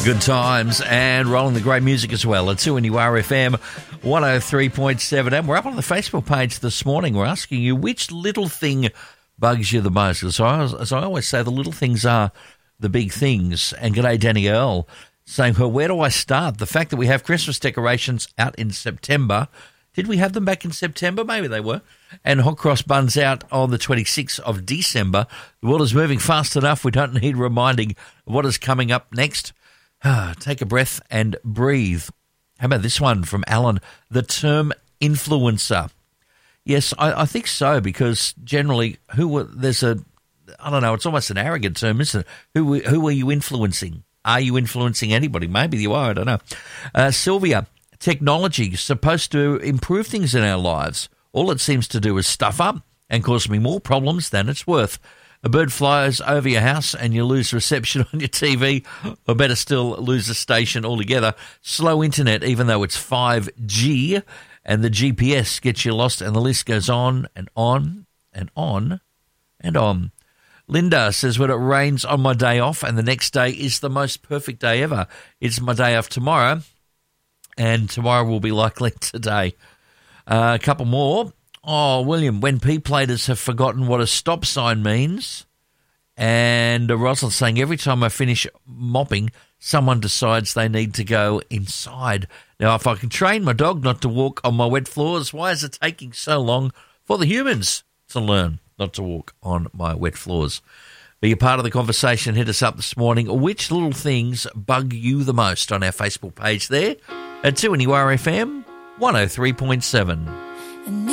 Good times and rolling the great music as well. It's 2NURFM 103.7. And we're up on the Facebook page this morning. We're asking you which little thing bugs you the most. As I always say, the little things are the big things. And g'day Danielle saying, well, where do I start? The fact that we have Christmas decorations out in September. Did we have them back in September? Maybe they were. And hot cross buns out on the 26th of December. The world is moving fast enough. We don't need reminding of what is coming up next. Take a breath and breathe. How about this one from Alan? The term influencer. Yes, I think so, because generally I don't know, it's almost an arrogant term, isn't it? Who are you influencing? Are you influencing anybody? Maybe you are, I don't know. Sylvia, technology is supposed to improve things in our lives. All it seems to do is stuff up and cause me more problems than it's worth. A bird flies over your house and you lose reception on your TV, or better still, lose the station altogether. Slow internet, even though it's 5G, and the GPS gets you lost, and the list goes on and on and on and on. Linda says, when it rains on my day off and the next day is the most perfect day ever. It's my day off tomorrow, and tomorrow will be like today. A couple more. Oh, William, when P-platers have forgotten what a stop sign means. And Rosalind saying, every time I finish mopping, someone decides they need to go inside. Now, if I can train my dog not to walk on my wet floors, why is it taking so long for the humans to learn not to walk on my wet floors? Be a part of the conversation. Hit us up this morning. Which little things bug you the most on our Facebook page there at 2NURFM 103.7.